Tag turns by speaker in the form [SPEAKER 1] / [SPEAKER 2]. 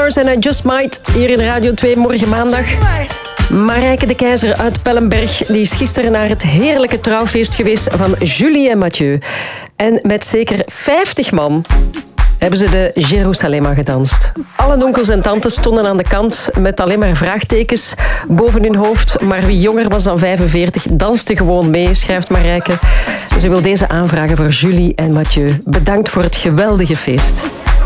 [SPEAKER 1] Stars en I Just Might hier in Radio 2 morgen maandag. Marijke de Keizer uit Pellenberg die is gisteren naar het heerlijke trouwfeest geweest van Julie en Mathieu. En met zeker 50 man hebben ze de Jerusalema gedanst. Alle onkels en tantes stonden aan de kant met alleen maar vraagtekens boven hun hoofd. Maar wie jonger was dan 45 danste gewoon mee, schrijft Marijke. Ze wil deze aanvragen voor Julie en Mathieu. Bedankt voor het geweldige feest.